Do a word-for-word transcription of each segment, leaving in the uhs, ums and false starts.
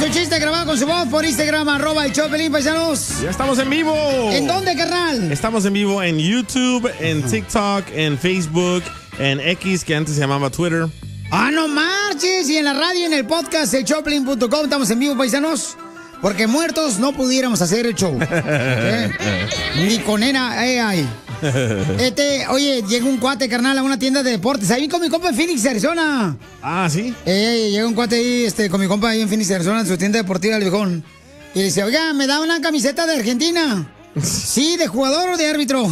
su chiste grabado con su voz por Instagram, arroba el show de Piolín, paisanos. Ya estamos en vivo. ¿En dónde, carnal? Estamos en vivo en YouTube, en TikTok, en Facebook, en X, que antes se llamaba Twitter. ¡Ah, no marches! Y en la radio, en el podcast, el showplin punto com, estamos en vivo, paisanos. Porque muertos no pudiéramos hacer el show. ¿Eh? Ni con nena A I. Este, oye, llega un cuate, carnal, a una tienda de deportes. Ahí con mi compa en Phoenix, Arizona. Ah, ¿sí? Eh, llega un cuate ahí, este, con mi compa ahí en Phoenix, Arizona, en su tienda deportiva, el viejón. Y dice, oiga, ¿me da una camiseta de Argentina? Sí, ¿de jugador o de árbitro?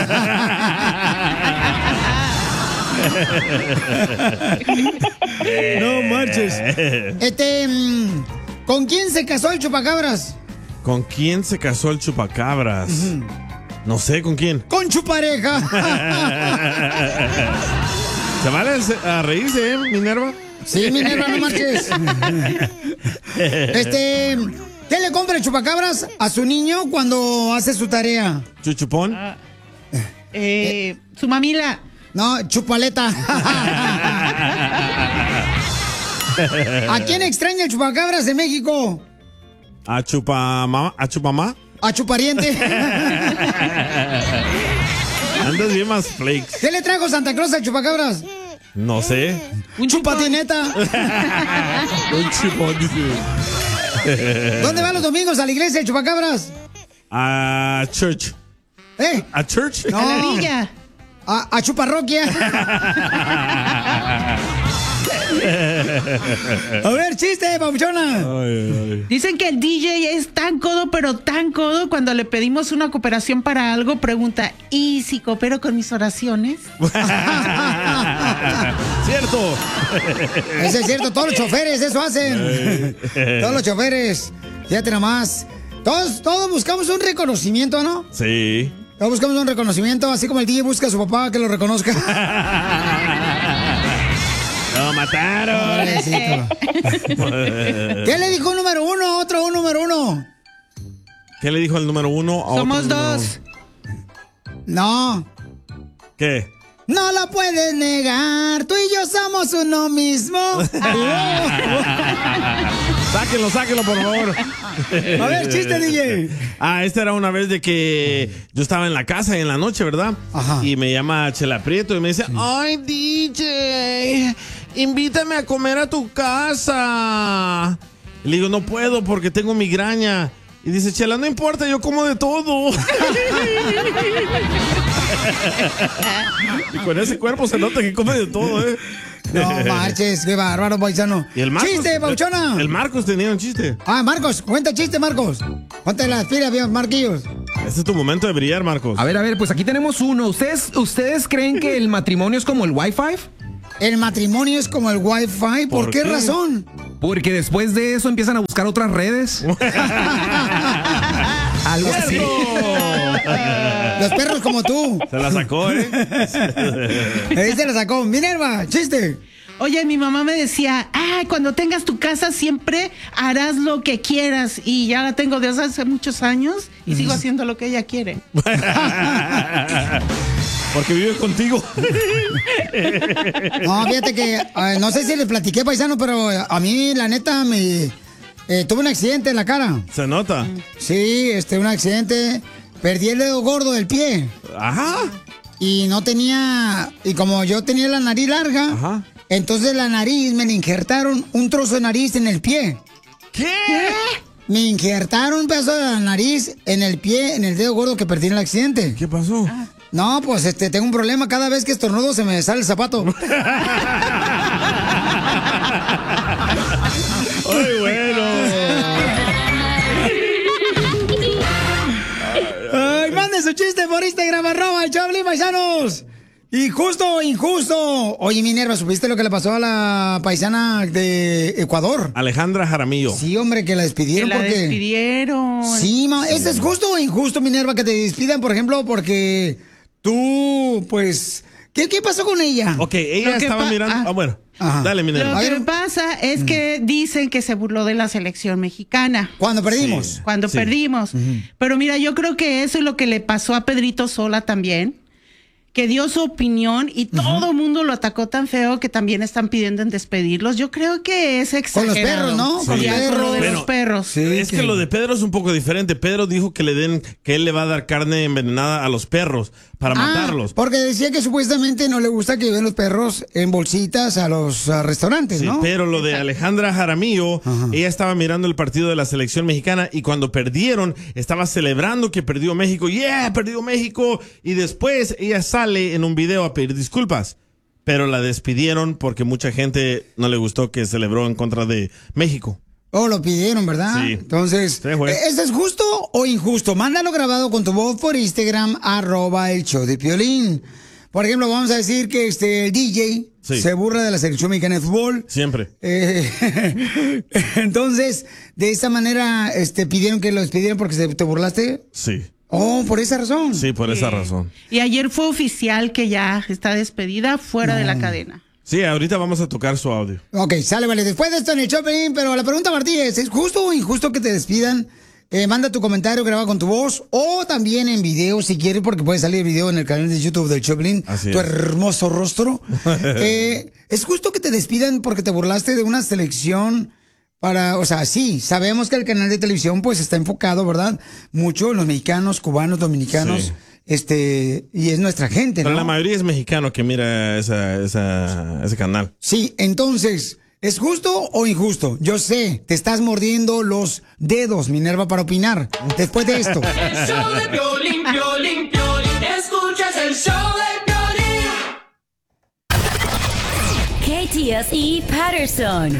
No manches. Este, ¿con quién se casó el chupacabras? ¿Con quién se casó el chupacabras? Uh-huh. No sé, ¿con quién? ¡Con chupareja! ¿Se vale a reírse, eh, Minerva? Sí, Minerva, no marches. Este, ¿qué le compra el chupacabras a su niño cuando hace su tarea? ¿Chuchupón? Uh, eh, su mamila. No, chupaleta. ¿A quién extraña el chupacabras de México? ¿A chupamá? ¿A chupamá? A chupariente. Andas bien más flakes. ¿Qué le trajo Santa Claus al chupacabras? No sé. Un chupatineta. Un chupón, dice. ¿Dónde va los domingos a la iglesia el chupacabras? A church. ¿Eh? ¿A church? No. A la villa. A, a chuparroquia. A ver, chiste, papuchona. Ay, ay. Dicen que el D J es tan codo, pero tan codo, cuando le pedimos una cooperación para algo, pregunta, ¿y si coopero con mis oraciones? Cierto. Eso es cierto, todos los choferes eso hacen. Todos los choferes. Fíjate nomás. Todos, todos buscamos un reconocimiento, ¿no? Sí. Todos buscamos un reconocimiento, así como el D J busca a su papá que lo reconozca. ¡Lo mataron! ¿Qué le dijo un número uno? Otro un número uno. ¿Qué le dijo el número uno a Somos otro dos. No. ¿Qué? No lo puedes negar, tú y yo somos uno mismo. Sáquenlo, sáquenlo, por favor. A ver, chiste, D J. Ah, esta era una vez de que yo estaba en la casa en la noche, ¿verdad? Ajá. Y me llama Chela Prieto y me dice, sí. Ay, D J, invítame a comer a tu casa. Y le digo, no puedo porque tengo migraña. Y dice, Chela, no importa, yo como de todo. Y con ese cuerpo se nota que come de todo, ¿eh? No marches, qué bárbaro, paisano. ¿Y el Marcos? ¡Chiste, pauchona! El, el Marcos tenía un chiste. Ah, Marcos, cuenta chiste, Marcos. Ponte las pilas, bien, Marquillos. Este es tu momento de brillar, Marcos. A ver, a ver, pues aquí tenemos uno. ¿Ustedes, ¿ustedes creen que el matrimonio es como el Wi-Fi? ¿El matrimonio es como el Wi-Fi? ¿Por, ¿Por qué, qué razón? Porque después de eso empiezan a buscar otras redes. Algo así. Los perros como tú. Se la sacó, ¿eh? Ahí se la sacó. Minerva, chiste. Oye, mi mamá me decía, ah, cuando tengas tu casa siempre harás lo que quieras. Y ya la tengo desde hace muchos años y sigo haciendo lo que ella quiere. Porque vive contigo. No, fíjate que, eh, no sé si les platiqué, paisano, pero a mí, la neta, me eh, tuve un accidente en la cara. ¿Se nota? Sí, este, un accidente. Perdí el dedo gordo del pie. Ajá. Y no tenía, y como yo tenía la nariz larga, ajá, entonces la nariz, me le injertaron un trozo de nariz en el pie. ¿Qué? Me injertaron un pedazo de la nariz en el pie, en el dedo gordo que perdí en el accidente. ¿Qué pasó? Ah. No, pues este, tengo un problema. Cada vez que estornudo se me sale el zapato. ¡Ay, bueno! ¡Ay, mande su chiste por Instagram, arroba el Choplin, paisanos! Injusto o injusto. Oye, Minerva, ¿supiste lo que le pasó a la paisana de Ecuador? Alejandra Jaramillo. Sí, hombre, que la despidieron que la porque... despidieron. Sí, ma... ¿Eso es justo o injusto, Minerva, que te despidan, por ejemplo, porque tú, pues... ¿Qué, qué pasó con ella? Ok, ella estaba pa... mirando... Ah, ah bueno. Ajá. Dale, Minerva. Lo que ver... pasa es que dicen que se burló de la selección mexicana. Cuando perdimos. Sí. Cuando sí. perdimos. Uh-huh. Pero mira, yo creo que eso es lo que le pasó a Pedrito Sola también. que dio su opinión y uh-huh. todo el mundo lo atacó tan feo que también están pidiendo en despedirlos. Yo creo que es exagerado. Con los perros, ¿no? Sí. Con, ya, perros. con lo de bueno, los perros. Sí, es que... que lo de Pedro es un poco diferente. Pedro dijo que le den, que él le va a dar carne envenenada a los perros para ah, matarlos. Porque decía que supuestamente no le gusta que lleven los perros en bolsitas a los a restaurantes, sí, ¿no? Pero lo de Alejandra Jaramillo, ajá, ella estaba mirando el partido de la selección mexicana y cuando perdieron, estaba celebrando que perdió México. ¡Yeah! ¡Perdió México! Y después ella sale en un video a pedir disculpas. Pero la despidieron porque mucha gente no le gustó que celebró en contra de México. Oh, lo pidieron, ¿verdad? Sí. Entonces, ¿eso es justo o injusto? Mándalo grabado con tu voz por Instagram, arroba el show de Piolín. Por ejemplo, vamos a decir que este el D J sí. se burla de la selección mexicana de fútbol. Siempre. Eh, entonces, de esa manera, este, pidieron que lo despidieran porque se, te burlaste. Sí. Oh, por esa razón. Sí, por sí. esa razón. Y ayer fue oficial que ya está despedida fuera no. de la cadena. Sí, ahorita vamos a tocar su audio. Ok, sale, vale. Después de esto en el shopping, pero la pregunta, Martí, es, ¿es justo o injusto que te despidan? Eh, manda tu comentario grabado con tu voz o también en video si quieres, porque puede salir video en el canal de YouTube del Choplin, tu es. hermoso rostro. eh, ¿Es justo que te despidan porque te burlaste de una selección? Para, o sea, sí, sabemos que el canal de televisión pues está enfocado, ¿verdad? Mucho en los mexicanos, cubanos, dominicanos. Sí. Este, y es nuestra gente, ¿no? Pero la mayoría es mexicano que mira esa, esa, ese canal. Sí, entonces, ¿es justo o injusto? Yo sé, te estás mordiendo los dedos, Minerva, para opinar. Después de esto. El show de Piolín, Piolín, Piolín. Escuchas el show de Piolín. K T S E Patterson.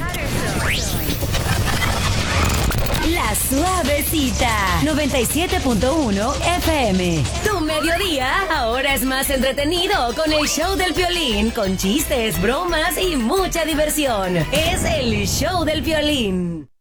La Suavecita, noventa y siete punto uno F M. Tu mediodía ahora es más entretenido con el show del Piolín, con chistes, bromas y mucha diversión. Es el show del Piolín.